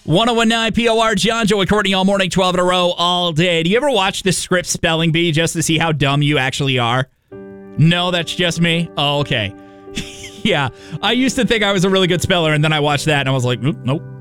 1019 POR, John, Joe, and Courtney all morning, 12 in a row, all day. Do you ever watch the Script Spelling Bee just to see how dumb you actually are? No, that's just me? Oh, okay. Yeah, I used to think I was a really good speller, and then I watched that, and I was like, nope.